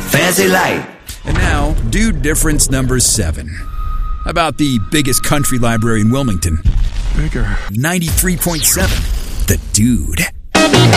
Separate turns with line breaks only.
Fancy Light.
And now, Dude Difference number 7. About the biggest country library in Wilmington.
Bigger.
93.7. The Dude.